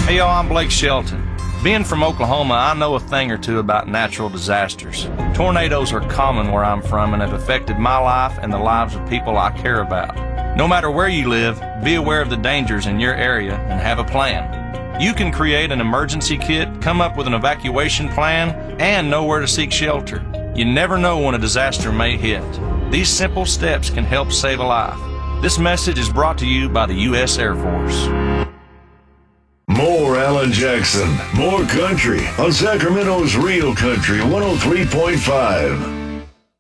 Hey y'all, I'm Blake Shelton. Being from Oklahoma, I know a thing or two about natural disasters. Tornadoes are common where I'm from and have affected my life and the lives of people I care about. No matter where you live, be aware of the dangers in your area and have a plan. You can create an emergency kit, come up with an evacuation plan, and know where to seek shelter. You never know when a disaster may hit. These simple steps can help save a life. This message is brought to you by the U.S. Air Force. More Alan Jackson, more country on Sacramento's Real Country 103.5.